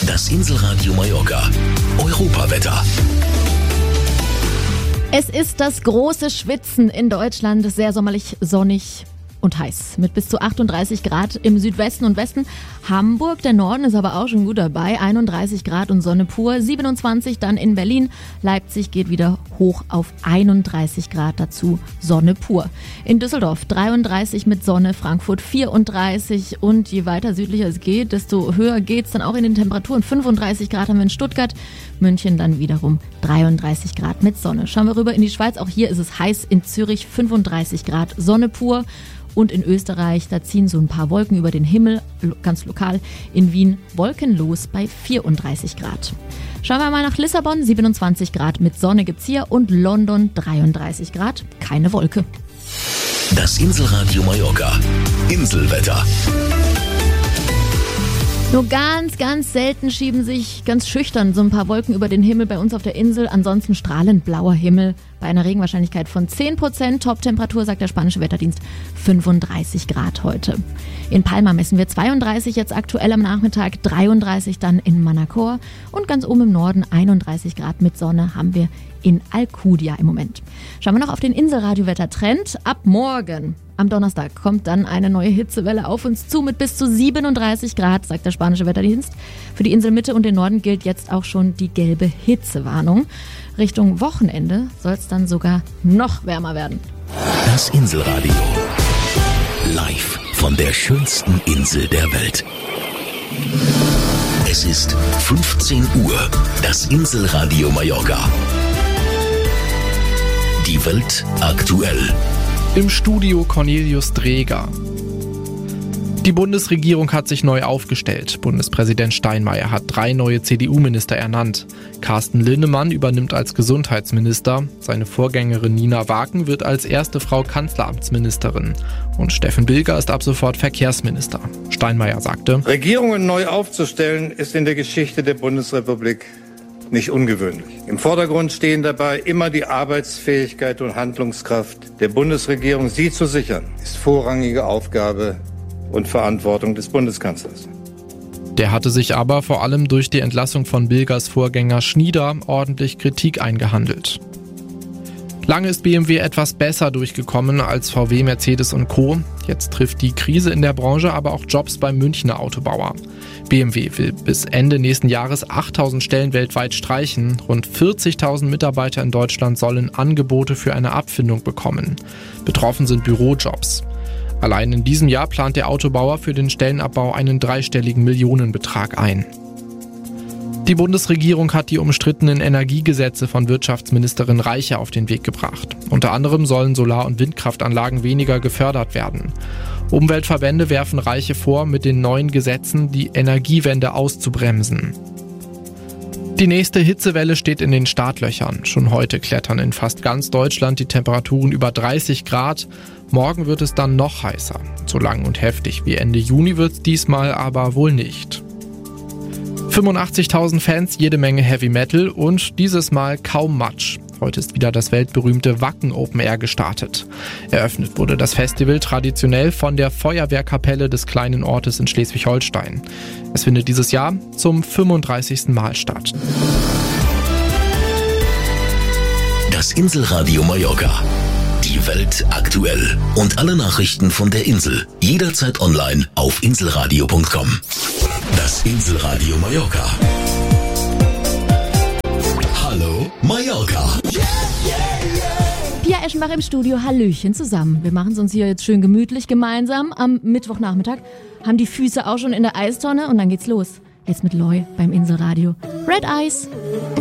Das Inselradio Mallorca. Europawetter. Es ist das große Schwitzen in Deutschland, sehr sommerlich, sonnig und heiß. Mit bis zu 38 Grad im Südwesten und Westen. Hamburg, der Norden ist aber auch schon gut dabei. 31 Grad und Sonne pur. 27 dann in Berlin. Leipzig geht wieder hoch auf 31 Grad, dazu Sonne pur. In Düsseldorf 33 mit Sonne, Frankfurt 34 und je weiter südlicher es geht, desto höher geht's dann auch in den Temperaturen. 35 Grad haben wir in Stuttgart, München dann wiederum 33 Grad mit Sonne. Schauen wir rüber in die Schweiz, auch hier ist es heiß. In Zürich 35 Grad, Sonne pur. Und in Österreich, da ziehen so ein paar Wolken über den Himmel, ganz lokal. In Wien wolkenlos bei 34 Grad. Schauen wir mal nach Lissabon, 27 Grad mit Sonne gibt's hier und London 33 Grad, keine Wolke. Das Inselradio Mallorca. Inselwetter. Nur ganz selten schieben sich ganz schüchtern so ein paar Wolken über den Himmel bei uns auf der Insel. Ansonsten strahlend blauer Himmel bei einer Regenwahrscheinlichkeit von 10%. Toptemperatur, sagt der spanische Wetterdienst, 35 Grad heute. In Palma messen wir 32 jetzt aktuell am Nachmittag, 33 dann in Manacor und ganz oben im Norden 31 Grad mit Sonne haben wir in Alcudia im Moment. Schauen wir noch auf den Inselradio-Wettertrend. Ab morgen, am Donnerstag, kommt dann eine neue Hitzewelle auf uns zu mit bis zu 37 Grad, sagt der spanische Wetterdienst. Für die Inselmitte und den Norden gilt jetzt auch schon die gelbe Hitzewarnung. Richtung Wochenende soll es dann sogar noch wärmer werden. Das Inselradio. Live von der schönsten Insel der Welt. Es ist 15 Uhr. Das Inselradio Mallorca. Die Welt aktuell. Im Studio Cornelius Dreger. Die Bundesregierung hat sich neu aufgestellt. Bundespräsident Steinmeier hat 3 neue CDU-Minister ernannt. Carsten Linnemann übernimmt als Gesundheitsminister. Seine Vorgängerin Nina Waken wird als erste Frau Kanzleramtsministerin. Und Steffen Bilger ist ab sofort Verkehrsminister. Steinmeier sagte: Regierungen neu aufzustellen ist in der Geschichte der Bundesrepublik nicht ungewöhnlich. Im Vordergrund stehen dabei immer die Arbeitsfähigkeit und Handlungskraft der Bundesregierung. Sie zu sichern, ist vorrangige Aufgabe und Verantwortung des Bundeskanzlers. Der hatte sich aber vor allem durch die Entlassung von Bilgers Vorgänger Schnieder ordentlich Kritik eingehandelt. Lange ist BMW etwas besser durchgekommen als VW, Mercedes und Co. Jetzt trifft die Krise in der Branche aber auch Jobs beim Münchner Autobauer. BMW will bis Ende nächsten Jahres 8.000 Stellen weltweit streichen. Rund 40.000 Mitarbeiter in Deutschland sollen Angebote für eine Abfindung bekommen. Betroffen sind Bürojobs. Allein in diesem Jahr plant der Autobauer für den Stellenabbau einen dreistelligen Millionenbetrag ein. Die Bundesregierung hat die umstrittenen Energiegesetze von Wirtschaftsministerin Reiche auf den Weg gebracht. Unter anderem sollen Solar- und Windkraftanlagen weniger gefördert werden. Umweltverbände werfen Reiche vor, mit den neuen Gesetzen die Energiewende auszubremsen. Die nächste Hitzewelle steht in den Startlöchern. Schon heute klettern in fast ganz Deutschland die Temperaturen über 30 Grad. Morgen wird es dann noch heißer. So lang und heftig wie Ende Juni wird es diesmal aber wohl nicht. 85.000 Fans, jede Menge Heavy Metal und dieses Mal kaum Matsch. Heute ist wieder das weltberühmte Wacken Open Air gestartet. Eröffnet wurde das Festival traditionell von der Feuerwehrkapelle des kleinen Ortes in Schleswig-Holstein. Es findet dieses Jahr zum 35. Mal statt. Das Inselradio Mallorca. Die Welt aktuell. Und alle Nachrichten von der Insel. Jederzeit online auf inselradio.com. Das Inselradio Mallorca. Hallo Mallorca. Pia Eschenbach im Studio, Hallöchen zusammen. Wir machen es uns hier jetzt schön gemütlich gemeinsam am Mittwochnachmittag, haben die Füße auch schon in der Eistonne und dann geht's los. Jetzt mit Loy beim Inselradio. Red Eyes.